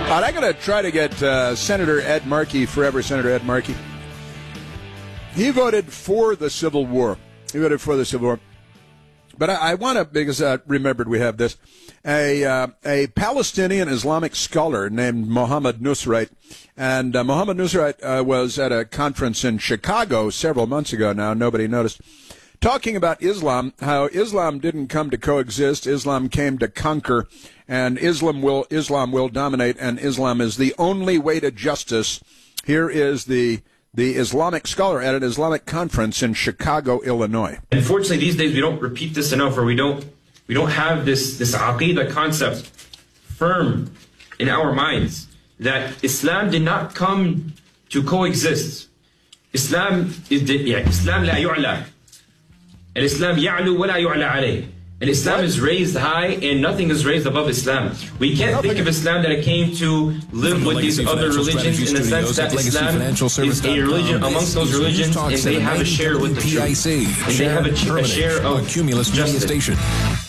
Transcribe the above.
All right, I'm going to try to get Senator Ed Markey, forever Senator Ed Markey. He voted for the Civil War. But I want to, because I remembered we have this, a Palestinian Islamic scholar named Mohammed Nusrait. And Mohammed Nusrait was at a conference in Chicago several months ago now, nobody noticed, talking about Islam, how Islam didn't come to coexist, Islam came to conquer, and Islam will dominate, and Islam is the only way to justice. Here is the Islamic scholar at an Islamic conference in Chicago, Illinois. Unfortunately, these days we don't repeat this enough, or we don't have this Aqidah concept firm in our minds that Islam did not come to coexist. Islam la yu'la. Al-Islam ya'lu wa la yu'la alayh. And Islam is raised high, and nothing is raised above Islam. We can't think of Islam that it came to live with these other religions in the sense that Islam is a religion amongst those religions, and they have a share with the truth. And they have a share of Cumulus Media justice. Station.